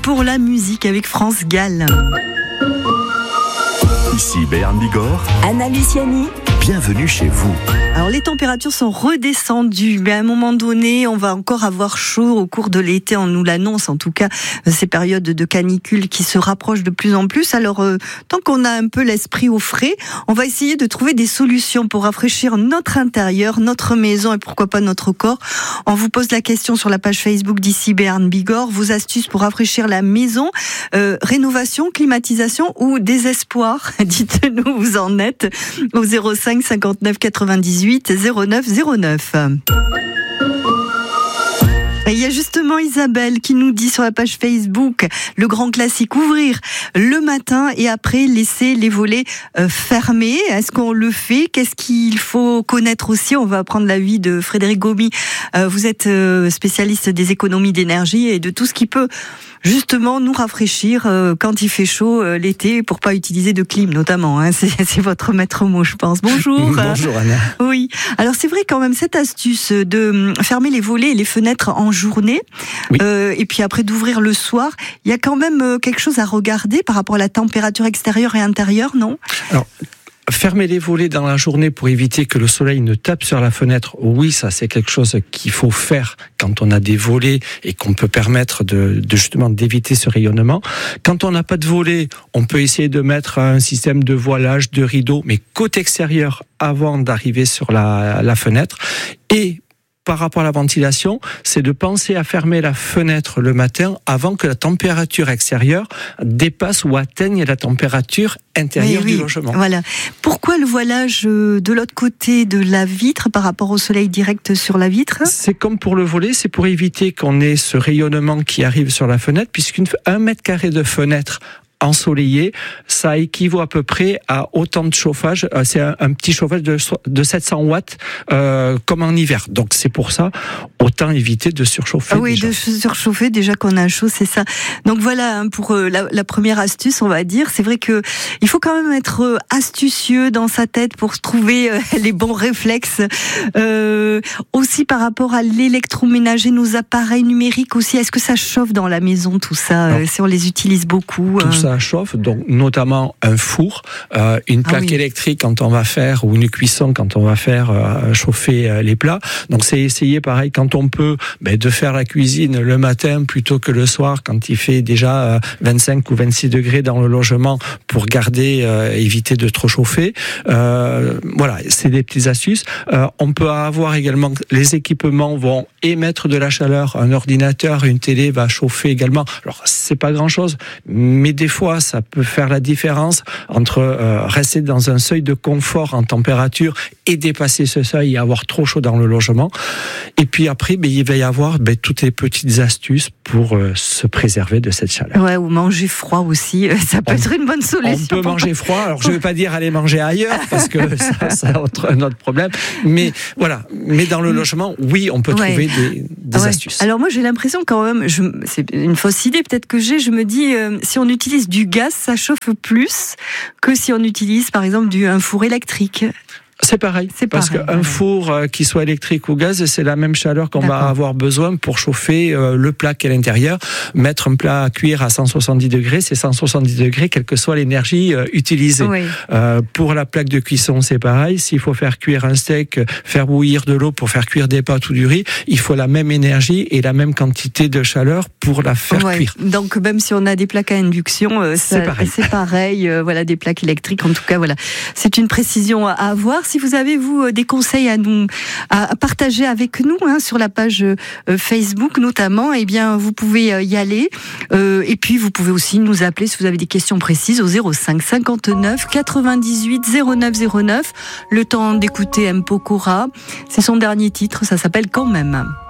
pour la musique avec France Gall. Ici Béarn Bigorre. Anna Luciani. Bienvenue chez vous. Alors les températures sont redescendues, mais à un moment donné, on va encore avoir chaud au cours de l'été, on nous l'annonce en tout cas, ces périodes de canicule qui se rapprochent de plus en plus. Alors tant qu'on a un peu l'esprit au frais, on va essayer de trouver des solutions pour rafraîchir notre intérieur, notre maison et pourquoi pas notre corps. On vous pose la question sur la page Facebook d'ici Béarn Bigorre, vos astuces pour rafraîchir la maison, rénovation, climatisation ou désespoir. Dites-nous où vous en êtes au 05 59 98 09 09. Et il y a justement Isabelle qui nous dit sur la page Facebook le grand classique, ouvrir le matin et après laisser les volets fermés. Est-ce qu'on le fait? Qu'est-ce qu'il faut connaître aussi? On va prendre l'avis de Frédéric Gomy. Vous êtes spécialiste des économies d'énergie et de tout ce qui peut justement nous rafraîchir quand il fait chaud l'été pour pas utiliser de clim notamment. Hein. C'est votre maître mot, je pense. Bonjour. Bonjour Anna. Oui. Alors c'est vrai quand même cette astuce de fermer les volets et les fenêtres en journée, oui. Et puis après d'ouvrir le soir, il y a quand même quelque chose à regarder par rapport à la température extérieure et intérieure, non? Alors, fermer les volets dans la journée pour éviter que le soleil ne tape sur la fenêtre, oui, ça c'est quelque chose qu'il faut faire quand on a des volets et qu'on peut permettre de justement d'éviter ce rayonnement. Quand on n'a pas de volets, on peut essayer de mettre un système de voilage, de rideau, mais côté extérieur avant d'arriver sur la fenêtre. Et par rapport à la ventilation, c'est de penser à fermer la fenêtre le matin avant que la température extérieure dépasse ou atteigne la température intérieure du logement. Voilà. Pourquoi le voilage de l'autre côté de la vitre par rapport au soleil direct sur la vitre? C'est comme pour le volet, c'est pour éviter qu'on ait ce rayonnement qui arrive sur la fenêtre, puisqu'un mètre carré de fenêtre ensoleillé, ça équivaut à peu près à autant de chauffage. C'est un petit chauffage de 700 watts comme en hiver. Donc c'est pour ça, autant éviter de surchauffer. Ah oui, déjà. De surchauffer déjà qu'on a chaud, c'est ça. Donc voilà pour la première astuce, on va dire. C'est vrai que il faut quand même être astucieux dans sa tête pour trouver les bons réflexes. Aussi par rapport à l'électroménager, nos appareils numériques aussi. Est-ce que ça chauffe dans la maison tout ça si on les utilise beaucoup? Tout ça chauffe, donc notamment un four, une plaque électrique quand on va faire, ou une cuisson quand on va faire chauffer les plats. Donc c'est essayer pareil quand on peut de faire la cuisine le matin plutôt que le soir quand il fait déjà 25 ou 26 degrés dans le logement pour garder, éviter de trop chauffer. Voilà, c'est des petites astuces. On peut avoir également, les équipements vont émettre de la chaleur, un ordinateur, une télé va chauffer également. Alors c'est pas grand chose, mais des fois, ça peut faire la différence entre rester dans un seuil de confort en température et dépasser ce seuil et avoir trop chaud dans le logement. Et puis après, il va y avoir toutes les petites astuces pour se préserver de cette chaleur. Ouais, ou manger froid aussi, ça peut être une bonne solution. On peut manger froid. Alors, je ne vais pas dire aller manger ailleurs parce que ça a un autre problème. Mais voilà. Mais dans le logement, oui, on peut trouver des astuces. Alors moi, j'ai l'impression quand même, c'est une fausse idée peut-être que je me dis, si on utilise du gaz, ça chauffe plus que si on utilise par exemple un four électrique. C'est pareil, parce qu'un four qui soit électrique ou gaz, c'est la même chaleur qu'on va avoir besoin pour chauffer le plat qui est à l'intérieur. Mettre un plat à cuire à 170 degrés, c'est 170 degrés, quelle que soit l'énergie utilisée. Oui. Pour la plaque de cuisson, c'est pareil. S'il faut faire cuire un steak, faire bouillir de l'eau pour faire cuire des pâtes ou du riz, il faut la même énergie et la même quantité de chaleur pour la faire cuire. Donc même si on a des plaques à induction, c'est pareil. Voilà, des plaques électriques, en tout cas, voilà. C'est une précision à avoir. Si vous avez, vous, des conseils à partager avec nous, sur la page Facebook notamment, eh bien, vous pouvez y aller. Et puis, vous pouvez aussi nous appeler si vous avez des questions précises au 05 59 98 09 09. Le temps d'écouter M. Pokora. C'est son dernier titre, ça s'appelle Quand même.